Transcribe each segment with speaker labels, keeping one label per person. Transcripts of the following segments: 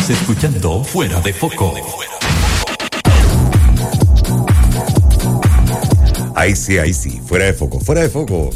Speaker 1: Estás escuchando Fuera de Foco.
Speaker 2: Ahí sí, fuera de foco.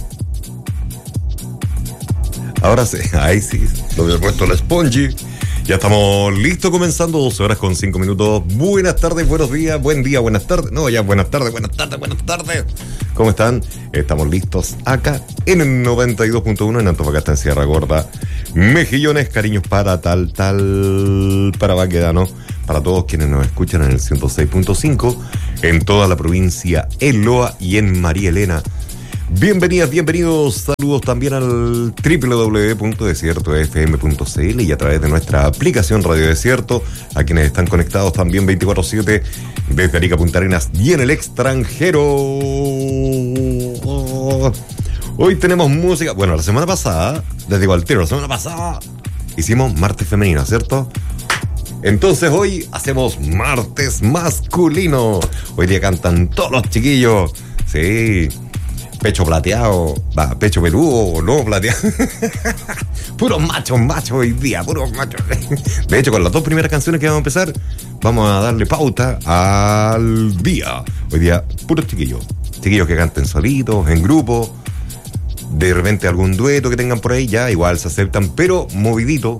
Speaker 2: Ahora sí, ahí sí, lo había puesto la Spongy. Ya estamos listos, comenzando 12 horas con 5 minutos. Buenas tardes, buenos días, buen día, buenas tardes. No, ya buenas tardes. ¿Cómo están? Estamos listos acá en el 92.1 en Antofagasta, en Sierra Gorda. Mejillones, cariños para para Baquedano, para todos quienes nos escuchan en el 106.5, en toda la provincia, en Loa y en María Elena. Bienvenidas, bienvenidos, saludos también al www.desiertofm.cl y a través de nuestra aplicación Radio Desierto, a quienes están conectados también 24/7 desde Arica, Punta Arenas y en el extranjero. Hoy tenemos música, bueno, la semana pasada, les digo al tiro, la semana pasada hicimos martes femenino, ¿cierto? Entonces hoy hacemos martes masculino. Hoy día cantan todos los chiquillos, sí. Pecho plateado, pecho peludo, no plateado. Puros machos hoy día, puros machos. De hecho, con las dos primeras canciones que vamos a empezar, vamos a darle pauta al día. Hoy día, puros chiquillos. Chiquillos que canten solitos, en grupo. De repente algún dueto que tengan por ahí, ya igual se aceptan, pero movido,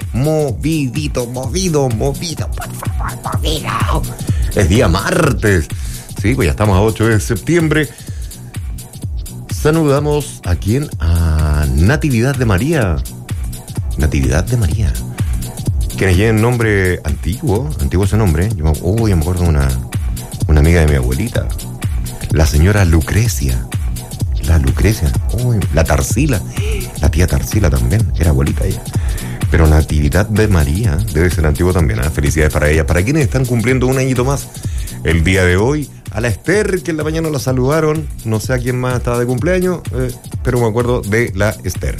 Speaker 2: por favor, movido. Es día martes. Sí, pues ya estamos a 8 de septiembre. Saludamos a quién, a Natividad de María. Quienes lleven nombre antiguo ese nombre. Yo me acuerdo de una amiga de mi abuelita, la señora Lucrecia. La Tarsila, la tía Tarsila también, era abuelita ella. Pero Natividad de María debe ser antiguo también, ¿eh? Felicidades para ella. Para quienes están cumpliendo un añito más el día de hoy, a la Esther, que en la mañana la saludaron, no sé a quién más estaba de cumpleaños, pero me acuerdo de la Esther.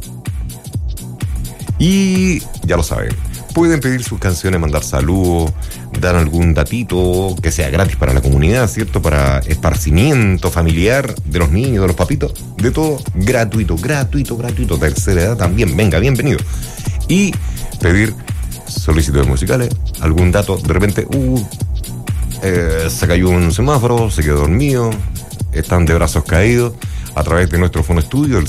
Speaker 2: Y ya lo saben, pueden pedir sus canciones, mandar saludos, dar algún datito que sea gratis para la comunidad, ¿cierto? Para esparcimiento familiar de los niños, de los papitos, de todo, gratuito. Tercera edad también, venga, bienvenido. Y pedir solicitudes musicales, algún dato, de repente, se cayó un semáforo, se quedó dormido, están de brazos caídos, a través de nuestro Fono Estudio, el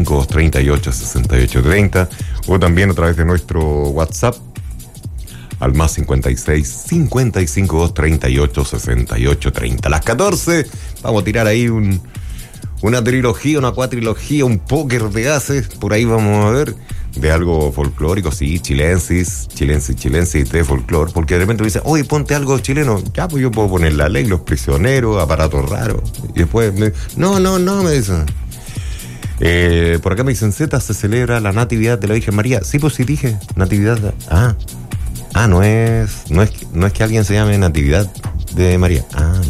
Speaker 2: 552386830, o también a través de nuestro WhatsApp, al más 56 552 38 68 30. Las 14, vamos a tirar ahí una trilogía, una cuatrilogía, un póker de gases, por ahí vamos a ver, de algo folclórico, sí, chilensis de folclore, porque de repente me dicen, oye, ponte algo chileno, ya, pues yo puedo poner La Ley, Los Prisioneros, Aparatos Raros, y después, no, me dicen. Por acá me dicen, Z, se celebra la Natividad de la Virgen María. Sí, pues sí dije, Natividad, no es que alguien se llame Natividad de María,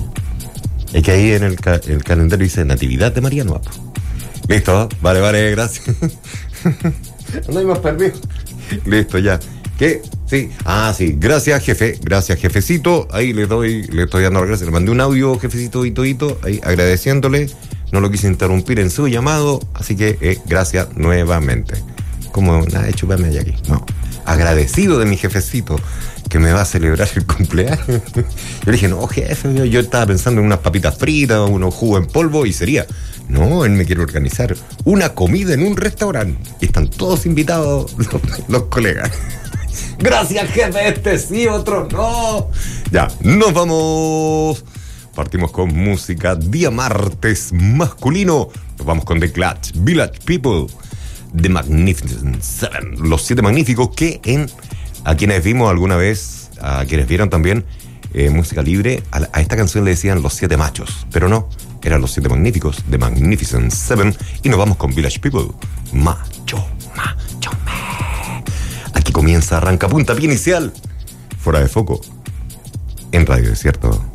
Speaker 2: es que ahí en el calendario dice Natividad de María, no. Listo, vale, gracias. No hay más permiso. Listo, ya. ¿Qué? Sí. Sí. Gracias, jefe. Gracias, jefecito. Ahí le estoy dando las gracias. Le mandé un audio, jefecito, hito, ahí agradeciéndole. No lo quise interrumpir en su llamado. Así que, gracias nuevamente. Como nada, chúpame allá aquí. No. Agradecido de mi jefecito que me va a celebrar el cumpleaños. Yo le dije, no, jefe, yo estaba pensando en unas papitas fritas, unos jugos en polvo y sería. No, él me quiere organizar una comida en un restaurante. Y están todos invitados los colegas. Gracias, jefe, sí, otros no. Ya, nos vamos. Partimos con música. Día martes masculino. Nos vamos con The Clutch, Village People, The Magnificent Seven. Los 7 magníficos que a quienes vimos alguna vez, a quienes vieron también música libre, a esta canción le decían los 7 machos. Pero no. Eran los 7 magníficos, The Magnificent Seven, y nos vamos con Village People. Macho. Aquí comienza, arranca punta pie inicial. Fuera de foco, en Radio Desierto.